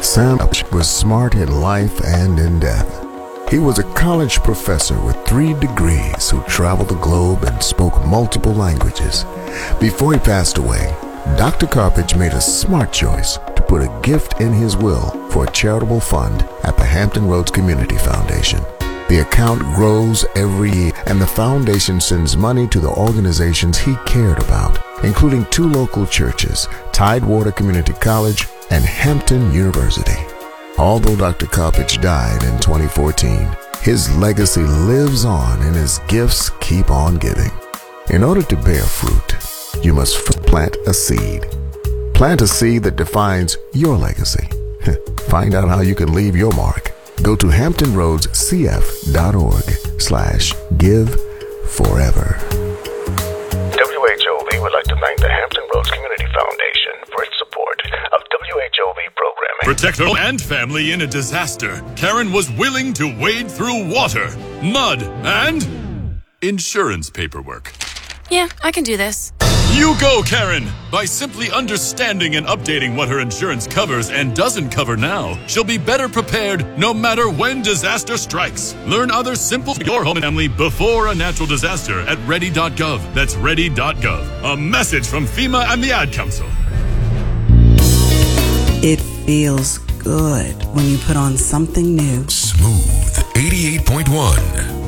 Sam was smart in life and in death. He was a college professor with 3 degrees who traveled the globe and spoke multiple languages. Before he passed away, Dr. Carpich made a smart choice to put a gift in his will for a charitable fund at the Hampton Roads Community Foundation. The account grows every year, and the foundation sends money to the organizations he cared about, including 2 local churches, Tidewater Community College and Hampton University. Although Dr. Carpich died in 2014, his legacy lives on and his gifts keep on giving. In order to bear fruit, you must plant a seed. Plant a seed that defines your legacy. Find out how you can leave your mark. Go to hamptonroadscf.org/give-forever. WHOV would like to thank the Hampton Roads Community Foundation for its support of WHOV programming. Protect her and family in a disaster. Karen was willing to wade through water, mud, and insurance paperwork. Yeah, I can do this. You go, Karen! By simply understanding and updating what her insurance covers and doesn't cover now, she'll be better prepared no matter when disaster strikes. Learn other simple for your home and family before a natural disaster at ready.gov. That's ready.gov. A message from FEMA and the Ad Council. It feels good when you put on something new. Smooth 88.1.